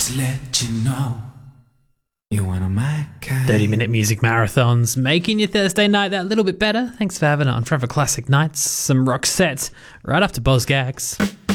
Just let you know you're one of my kind. 30-minute music marathons, making your Thursday night that little bit better. Thanks for having it on Forever Classic Nights. Some Roxette, right up to Boz Gags.